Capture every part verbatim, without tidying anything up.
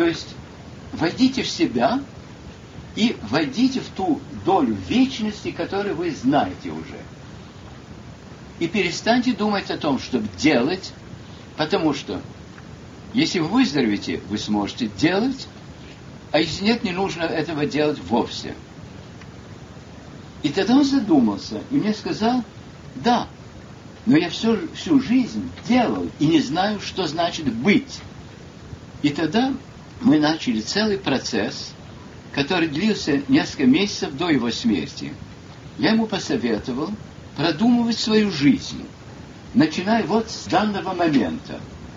То есть войдите в себя и войдите в ту долю вечности, которую вы знаете уже. И перестаньте думать о том, чтобы делать, потому что если вы выздоровеете, вы сможете делать, а если нет, не нужно этого делать вовсе. И тогда он задумался, и мне сказал, да, но я всю, всю жизнь делал и не знаю, что значит быть. И тогда мы начали целый процесс, который длился несколько месяцев до его смерти. Я ему посоветовал продумывать свою жизнь, начиная вот с данного момента,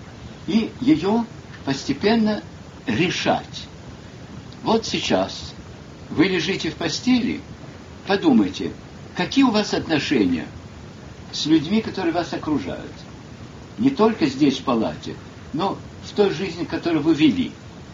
и ее постепенно решать. Вот сейчас вы лежите в постели, подумайте, какие у вас отношения с людьми, которые вас окружают. Не только здесь, в палате, но в той жизни, которую вы вели.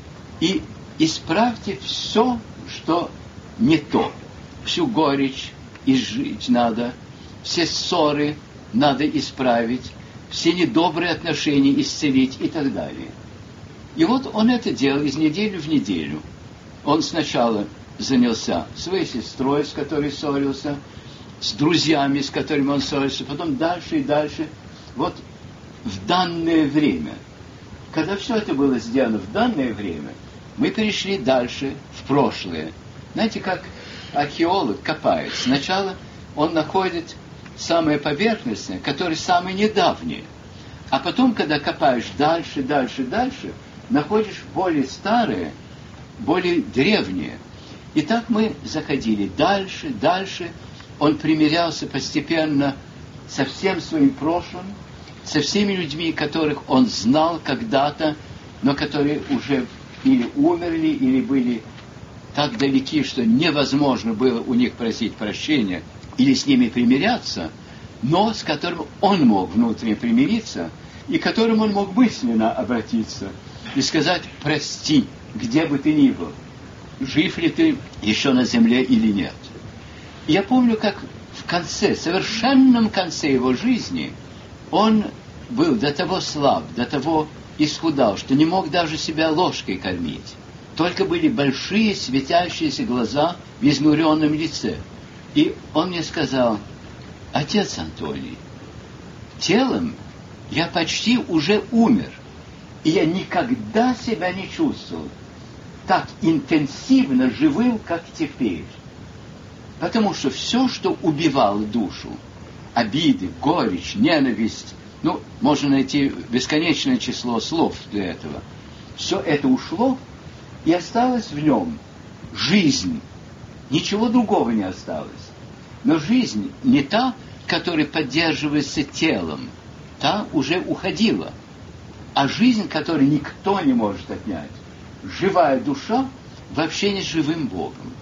И исправьте все, что не то. Всю горечь изжить надо, все ссоры надо исправить, все недобрые отношения исцелить и так далее. И вот он это делал из недели в неделю. Он сначала занялся своей сестрой, с которой ссорился, с друзьями, с которыми он ссорился, потом дальше и дальше. Вот в данное время, когда все это было сделано в данное время, мы перешли дальше в прошлое. Знаете, как археолог копает. Сначала он находит самое поверхностное, которое самое недавнее. А потом, когда копаешь дальше, дальше, дальше, находишь более старое, более древнее. И так мы заходили дальше, дальше. Он примирялся постепенно со всем своим прошлым, со всеми людьми, которых он знал когда-то, но которые уже или умерли, или были так далеки, что невозможно было у них просить прощения или с ними примиряться, но с которым он мог внутренне примириться, и к которым он мог мысленно обратиться и сказать «прости, где бы ты ни был, жив ли ты еще на земле или нет». И я помню, как в конце, совершенном конце его жизни, он был до того слаб, до того исхудал, что не мог даже себя ложкой кормить. Только были большие светящиеся глаза в изнуренном лице. И он мне сказал: «Отец Антоний, телом я почти уже умер, и я никогда себя не чувствовал так интенсивно живым, как теперь. Потому что все, что убивало душу, обиды, горечь, ненависть, ну, можно найти бесконечное число слов для этого, все это ушло, и осталась в нем жизнь. Ничего другого не осталось. Но жизнь не та, которая поддерживается телом, та уже уходила. А жизнь, которую никто не может отнять, живая душа в общении с живым Богом.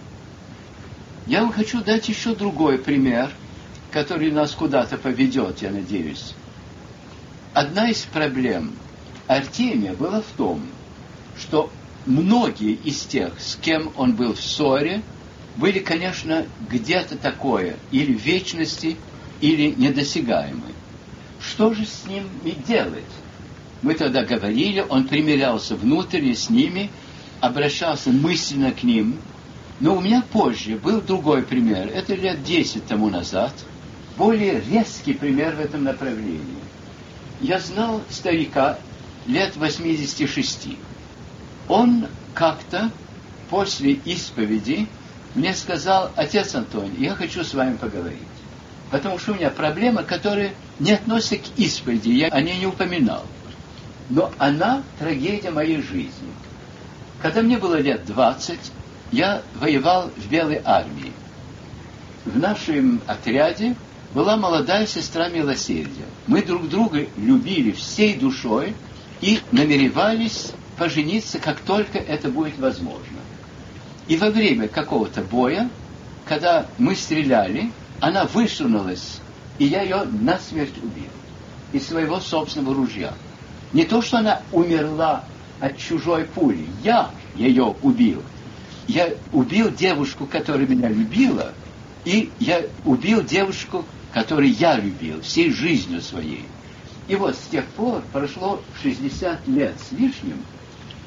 Я вам хочу дать еще другой пример, который нас куда-то поведет, я надеюсь. Одна из проблем Артемия была в том, что многие из тех, с кем он был в ссоре, были, конечно, где-то такое, или в вечности, или недосягаемы. Что же с ними делать? Мы тогда говорили, он примирялся внутренне с ними, обращался мысленно к ним. Но у меня позже был другой пример, это лет десять тому назад, более резкий пример в этом направлении. Я знал старика лет восьмидесяти шести. Он как-то после исповеди мне сказал: «Отец Антоний, я хочу с вами поговорить, потому что у меня проблема, которая не относится к исповеди, я о ней не упоминал, но она трагедия моей жизни. Когда мне было лет двадцать, я воевал в Белой армии. В нашем отряде была молодая сестра милосердия. Мы друг друга любили всей душой и намеревались пожениться, как только это будет возможно. И во время какого-то боя, когда мы стреляли, она высунулась, и я ее насмерть убил из своего собственного ружья. Не то, что она умерла от чужой пули, я ее убил. Я убил девушку, которая меня любила, и я убил девушку, которую я любил всей жизнью своей. И вот с тех пор прошло шестьдесят лет с лишним,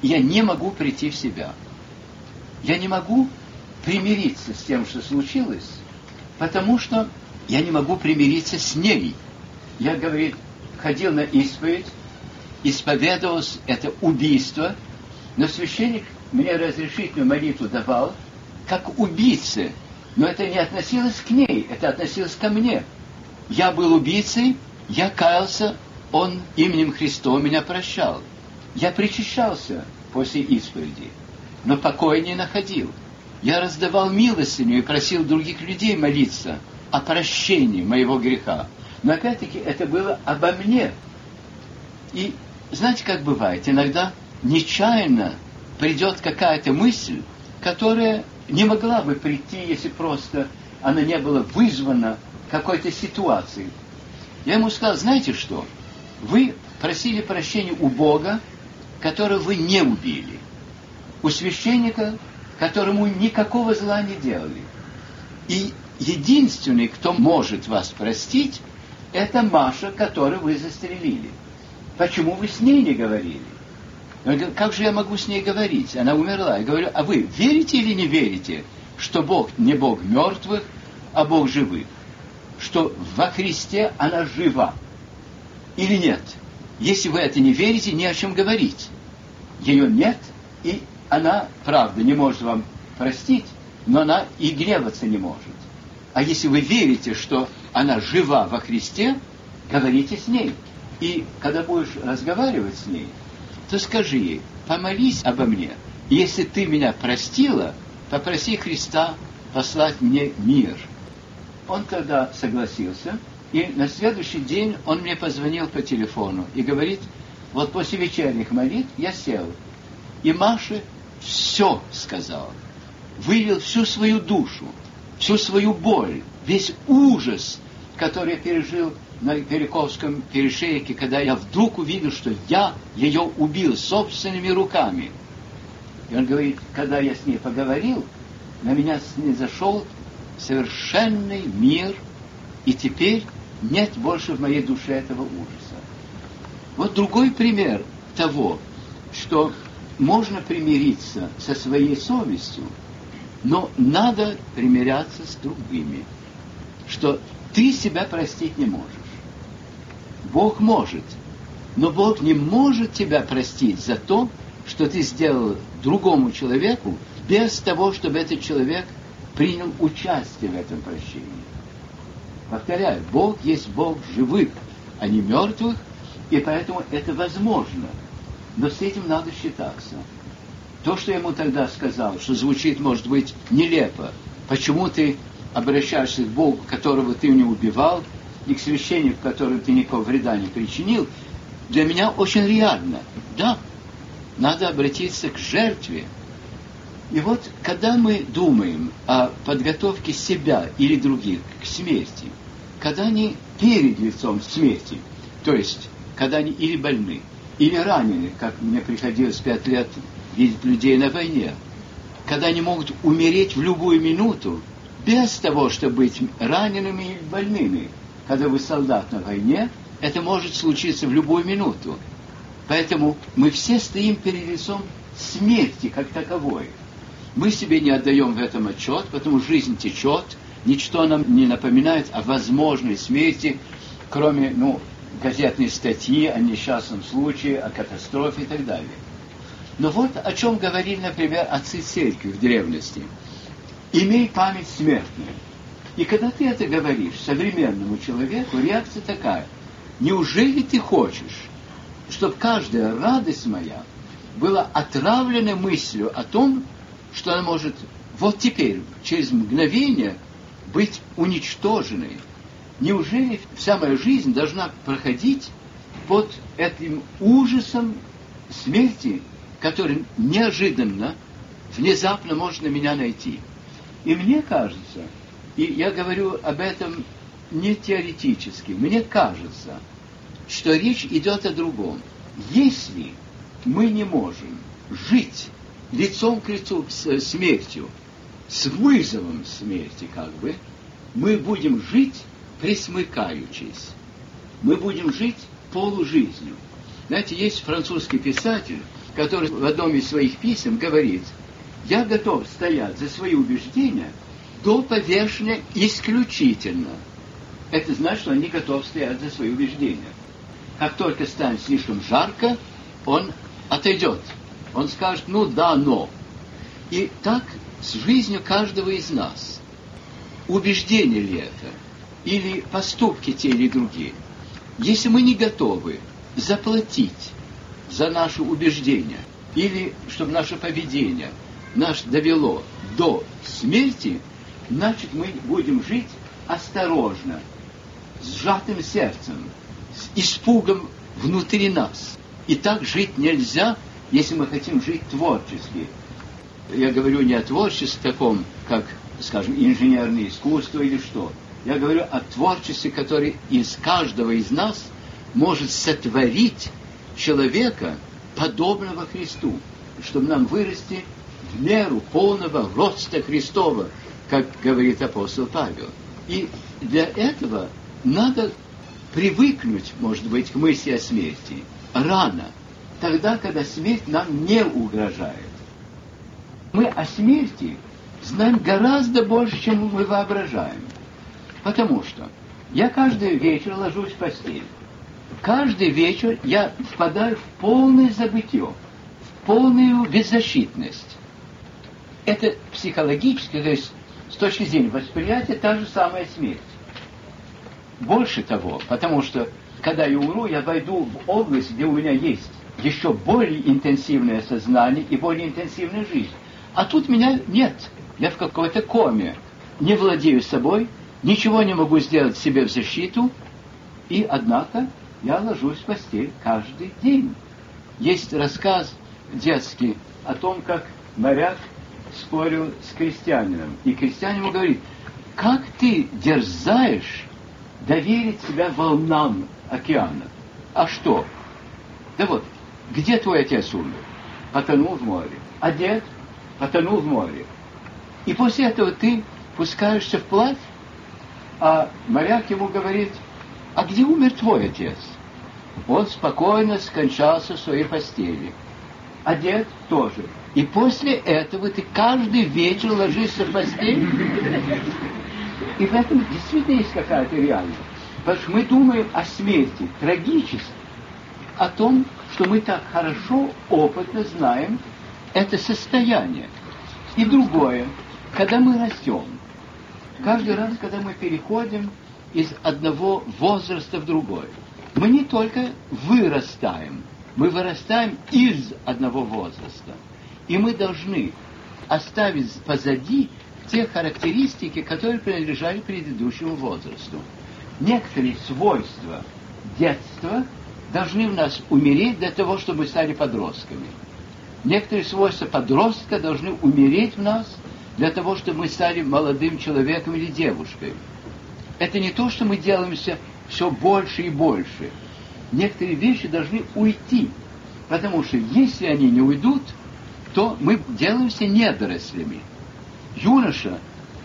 я не могу прийти в себя. Я не могу примириться с тем, что случилось, потому что я не могу примириться с ней. Я, говорит, ходил на исповедь, исповедовался, это убийство, но священник мне разрешительную молитву давал, как убийце, но это не относилось к ней, это относилось ко мне. Я был убийцей, я каялся, он именем Христова меня прощал. Я причащался после исповеди, но покоя не находил. Я раздавал милостыню и просил других людей молиться о прощении моего греха. Но опять-таки это было обо мне. И знаете, как бывает, иногда нечаянно придет какая-то мысль, которая не могла бы прийти, если просто она не была вызвана какой-то ситуацией. Я ему сказал, знаете что, вы просили прощения у Бога, которого вы не убили, у священника, которому никакого зла не делали. И единственный, кто может вас простить, это Маша, которую вы застрелили. Почему вы с ней не говорили? Он говорит, как же я могу с ней говорить? Она умерла. Я говорю, а вы верите или не верите, что Бог не Бог мертвых, а Бог живых? Что во Христе она жива? Или нет? Если вы это не верите, не о чем говорить. Ее нет, и она, правда, не может вам простить, но она и гневаться не может. А если вы верите, что она жива во Христе, говорите с ней. И когда будешь разговаривать с ней, то скажи ей, помолись обо мне. Если ты меня простила, попроси Христа послать мне мир. Он тогда согласился, и на следующий день он мне позвонил по телефону и говорит, вот после вечерних молитв я сел, и Маше все сказал, вывел всю свою душу, всю свою боль, весь ужас, который я пережил на Перековском перешейке, когда я вдруг увидел, что я ее убил собственными руками. И он говорит, когда я с ней поговорил, на меня снизошел совершенный мир, и теперь нет больше в моей душе этого ужаса. Вот другой пример того, что можно примириться со своей совестью, но надо примиряться с другими, что ты себя простить не можешь. Бог может, но Бог не может тебя простить за то, что ты сделал другому человеку, без того, чтобы этот человек принял участие в этом прощении. Повторяю, Бог есть Бог живых, а не мертвых, и поэтому это возможно. Но с этим надо считаться. То, что я ему тогда сказал, что звучит, может быть, нелепо. Почему ты обращаешься к Богу, которого ты не убивал, и к священнику, которому ты никакого вреда не причинил, для меня очень реально. Да, надо обратиться к жертве. И вот, когда мы думаем о подготовке себя или других к смерти, когда они перед лицом смерти, то есть, когда они или больны, или ранены, как мне приходилось пять лет видеть людей на войне, когда они могут умереть в любую минуту, без того, чтобы быть ранеными или больными. Когда вы солдат на войне, это может случиться в любую минуту. Поэтому мы все стоим перед лицом смерти как таковой. Мы себе не отдаем в этом отчет, потому что жизнь течет, ничто нам не напоминает о возможной смерти, кроме, ну, газетной статьи о несчастном случае, о катастрофе и так далее. Но вот о чем говорили, например, отцы церкви в древности. Имей память смертную. И когда ты это говоришь современному человеку, реакция такая. Неужели ты хочешь, чтобы каждая радость моя была отравлена мыслью о том, что она может вот теперь, через мгновение, быть уничтоженной? Неужели вся моя жизнь должна проходить под этим ужасом смерти, который неожиданно, внезапно может на меня найти? И мне кажется, и я говорю об этом не теоретически, мне кажется, что речь идет о другом. Если мы не можем жить лицом к лицу с смертью, с вызовом смерти как бы, мы будем жить пресмыкаючись. Мы будем жить полужизнью. Знаете, есть французский писатель, который в одном из своих писем говорит: «Я готов стоять за свои убеждения до повешения исключительно». Это значит, что он не готов стоять за свои убеждения. Как только станет слишком жарко, он отойдет. Он скажет: ну да, но. И так с жизнью каждого из нас. Убеждение ли это? Или поступки те или другие? Если мы не готовы заплатить за наши убеждения, или чтобы наше поведение нас довело до смерти, значит, мы будем жить осторожно, с сжатым сердцем, с испугом внутри нас. И так жить нельзя, если мы хотим жить творчески. Я говорю не о творчестве таком, как, скажем, инженерное искусство или что. Я говорю о творчестве, которое из каждого из нас может сотворить человека, подобного Христу, чтобы нам вырасти в меру полного роста Христова, как говорит апостол Павел. И для этого надо привыкнуть, может быть, к мысли о смерти рано, тогда, когда смерть нам не угрожает. Мы о смерти знаем гораздо больше, чем мы воображаем. Потому что я каждый вечер ложусь в постель. Каждый вечер я впадаю в полное забытье, в полную беззащитность. Это психологически, то есть с точки зрения восприятия, та же самая смерть. Больше того, потому что, когда я умру, я войду в область, где у меня есть еще более интенсивное сознание и более интенсивная жизнь. А тут меня нет. Я в какой-то коме. Не владею собой, ничего не могу сделать себе в защиту. И, однако, я ложусь в постель каждый день. Есть рассказ детский о том, как моряк спорил с крестьянином. И крестьянин ему говорит: как ты дерзаешь доверить себя волнам океана? А что? Да вот, где твой отец умер? Потонул в море. А дед? Потонул в море. И после этого ты пускаешься вплавь? А моряк ему говорит: а где умер твой отец? Он спокойно скончался в своей постели. А дед тоже. И после этого ты каждый вечер ложишься в постель? И в этом действительно есть какая-то реальность. Потому что мы думаем о смерти трагически, о том, что мы так хорошо, опытно знаем это состояние. И другое, когда мы растем, каждый раз, когда мы переходим из одного возраста в другой, мы не только вырастаем, мы вырастаем из одного возраста. И мы должны оставить позади те характеристики, которые принадлежали предыдущему возрасту. Некоторые свойства детства должны в нас умереть для того, чтобы мы стали подростками. Некоторые свойства подростка должны умереть в нас для того, чтобы мы стали молодым человеком или девушкой. Это не то, что мы делаемся все больше и больше. Некоторые вещи должны уйти, потому что если они не уйдут, то мы делаемся недорослями. Юноша,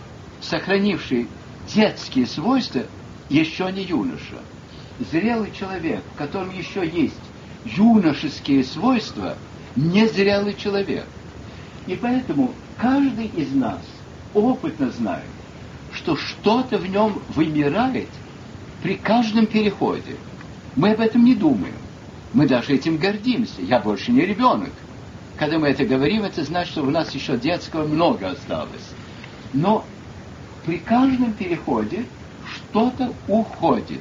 сохранивший детские свойства, еще не юноша. Зрелый человек, в котором еще есть юношеские свойства, незрелый человек. И поэтому каждый из нас опытно знает, что что-то в нем вымирает при каждом переходе. Мы об этом не думаем. Мы даже этим гордимся. Я больше не ребенок. Когда мы это говорим, это значит, что у нас еще детского много осталось. Но при каждом переходе что-то уходит.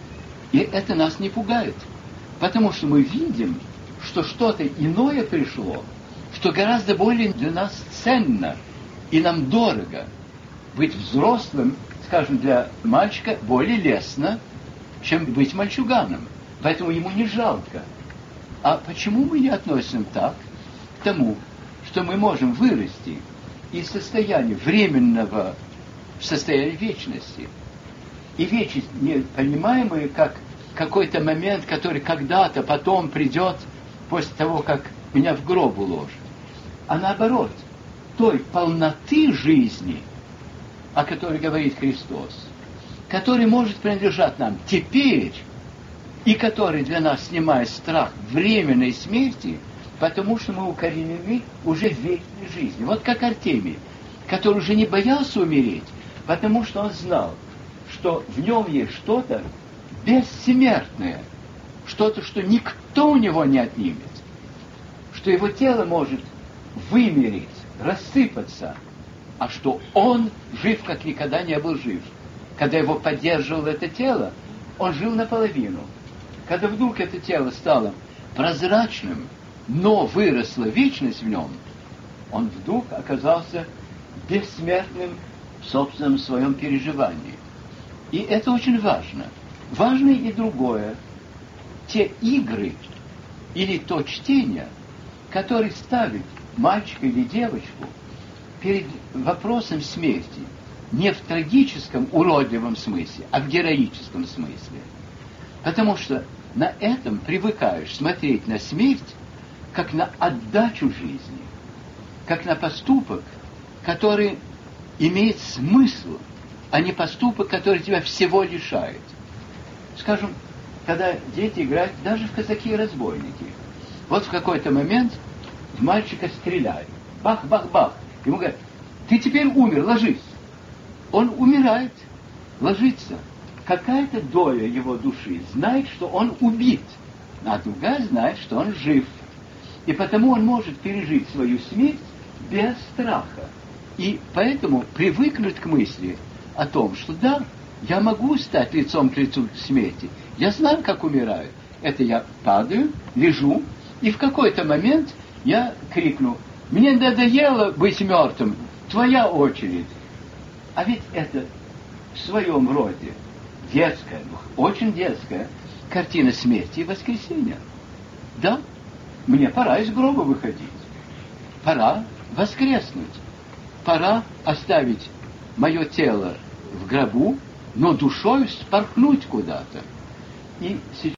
И это нас не пугает. Потому что мы видим, что что-то иное пришло, что гораздо более для нас ценно и нам дорого. Быть взрослым, скажем, для мальчика более лестно, чем быть мальчуганом. Поэтому ему не жалко. А почему мы не относим так к тому, что мы можем вырасти из состояния временного в состояние вечности? И вечность не понимаемая как какой-то момент, который когда-то потом придет после того, как меня в гроб уложат. А наоборот, той полноты жизни, о которой говорит Христос, который может принадлежать нам теперь, и который для нас снимает страх временной смерти, потому что мы укоренены уже в вечной жизни. Вот как Артемий, который уже не боялся умереть, потому что он знал, что в нем есть что-то бессмертное, что-то, что никто у него не отнимет, что его тело может вымереть, рассыпаться, а что он жив, как никогда не был жив. Когда его поддерживало это тело, он жил наполовину. Когда вдруг это тело стало прозрачным, но выросла вечность в нем, он вдруг оказался бессмертным в собственном своем переживании. И это очень важно. Важно и другое. Те игры или то чтение, которое ставит мальчика или девочку перед вопросом смерти, не в трагическом, уродливом смысле, а в героическом смысле. Потому что на этом привыкаешь смотреть на смерть как на отдачу жизни, как на поступок, который имеет смысл, а не поступок, который тебя всего лишает. Скажем, когда дети играют даже в казаки и разбойники, вот в какой-то момент в мальчика стреляют. Бах-бах-бах. Ему говорят: ты теперь умер, ложись. Он умирает, ложится. Какая-то доля его души знает, что он убит, а другая знает, что он жив. И потому он может пережить свою смерть без страха. И поэтому привыкнуть к мысли о том, что да, я могу стать лицом к лицу смерти. Я знаю, как умираю. Это я падаю, лежу, и в какой-то момент я крикну: мне надоело быть мертвым, твоя очередь. А ведь это в своем роде детская, очень детская картина смерти и воскресения. Да, мне пора из гроба выходить. Пора воскреснуть. Пора оставить мое тело в гробу, но душой вспорхнуть куда-то. И сейчас...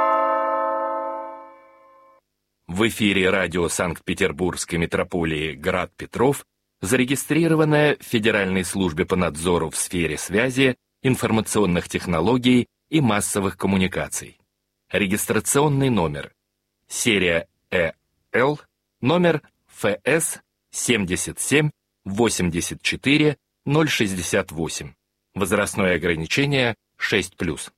В эфире радио Санкт-Петербургской метрополии «Град Петров» зарегистрированная в Федеральной службе по надзору в сфере связи, информационных технологий и массовых коммуникаций. Регистрационный номер. Серия Э Л, номер Ф С семьдесят семь восемьдесят четыре ноль шестьдесят восемь. Возрастное ограничение шесть плюс.